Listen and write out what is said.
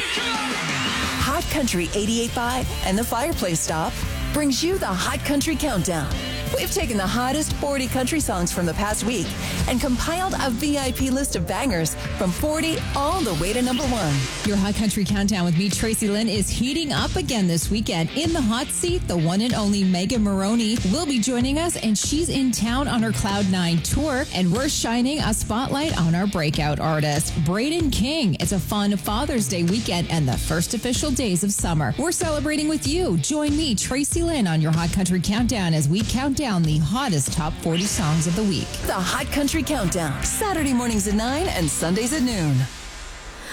Hot Country 88.5 and the Fireplace Stop brings you the Hot Country Countdown. We've taken the hottest 40 country songs from the past week and compiled a VIP list of bangers from 40 all the way to number 1. Your Hot Country Countdown with me, Tracy Lynn, is heating up again this weekend. In the hot seat, the one and only Megan Moroney will be joining us, and she's in town on her Cloud 9 tour, and we're shining a spotlight on our breakout artist, Braden King. It's a fun Father's Day weekend and the first official days of summer. We're celebrating with you. Join me, Tracy Lynn, on your Hot Country Countdown as we count down the hottest top 40 songs of the week. The Hot Country Countdown, Saturday mornings at 9 and Sundays at noon.